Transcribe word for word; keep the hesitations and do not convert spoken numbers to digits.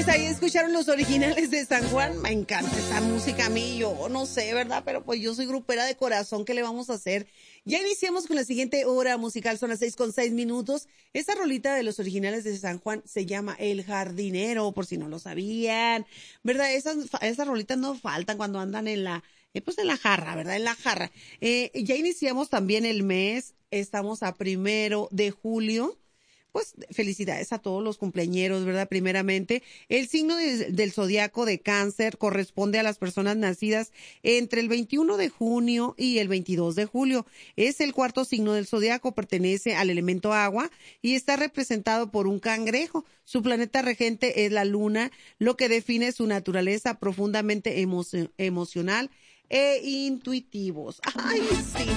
ahí escucharon los originales de San Juan. Me encanta esta música a mí, yo no sé, ¿verdad? Pero pues yo soy grupera de corazón, ¿qué le vamos a hacer? Ya iniciamos con la siguiente hora musical, son las seis con seis minutos. Esta rolita de los originales de San Juan se llama El Jardinero, por si no lo sabían, ¿verdad? Esas, esas rolitas no faltan cuando andan en la, eh, pues en la jarra, ¿verdad? En la jarra. Eh, ya iniciamos también el mes, estamos a primero de julio. Pues felicidades a todos los cumpleañeros, ¿verdad? Primeramente, el signo de, del zodiaco de Cáncer corresponde a las personas nacidas entre el veintiuno de junio y el veintidós de julio. Es el cuarto signo del zodiaco, pertenece al elemento agua y está representado por un cangrejo. Su planeta regente es la luna, lo que define su naturaleza profundamente emo- emocional e intuitivos. Ay, sí.